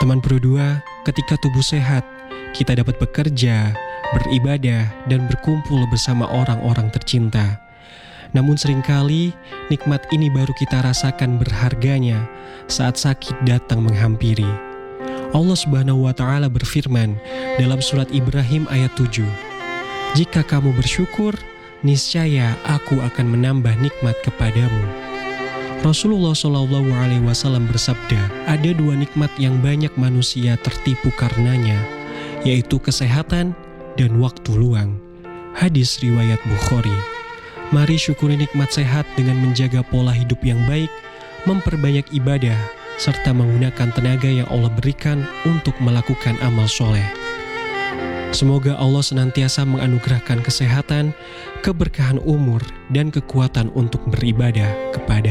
Teman Pro 2, ketika tubuh sehat, kita dapat bekerja, beribadah, dan berkumpul bersama orang-orang tercinta. Namun seringkali, nikmat ini baru kita rasakan berharganya saat sakit datang menghampiri. Allah Subhanahu wa Ta'ala berfirman dalam surat Ibrahim ayat 7, "Jika kamu bersyukur, niscaya aku akan menambah nikmat kepadamu." Rasulullah SAW bersabda, ada dua nikmat yang banyak manusia tertipu karenanya, yaitu kesehatan dan waktu luang. Hadis riwayat Bukhari. Mari syukuri nikmat sehat dengan menjaga pola hidup yang baik, memperbanyak ibadah, serta menggunakan tenaga yang Allah berikan untuk melakukan amal soleh. Semoga Allah senantiasa menganugerahkan kesehatan, keberkahan umur, dan kekuatan untuk beribadah kepada